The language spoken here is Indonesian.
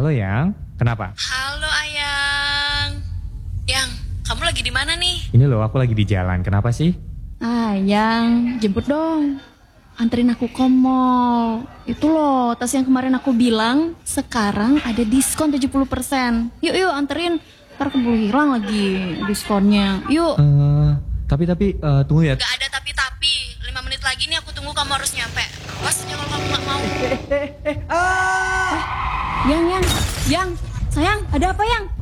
Halo Yang, kenapa? Halo Ayang. Yang, kamu lagi di mana nih? Ini loh aku lagi di jalan, kenapa sih? Yang jemput dong. Anterin aku ke mall. Itu loh, tas yang kemarin aku bilang sekarang ada diskon 70%. Yuk anterin. Ntar keburu hilang lagi diskonnya. Yuk. Tapi tunggu ya. Gak ada tapi. 5 menit lagi nih aku tunggu kamu harus nyampe. Awas ya kalau kamu gak mau. Yang, sayang, ada apa Yang?